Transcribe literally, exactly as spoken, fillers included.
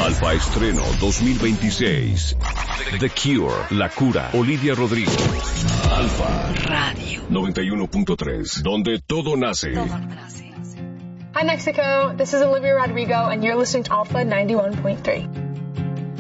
Alfa Estreno dos mil veintiséis. The Cure, La Cura, Olivia Rodrigo. Alfa Radio noventa y uno punto tres, donde todo nace. Hi Mexico, this is Olivia Rodrigo and you're listening to Alpha ninety-one point three.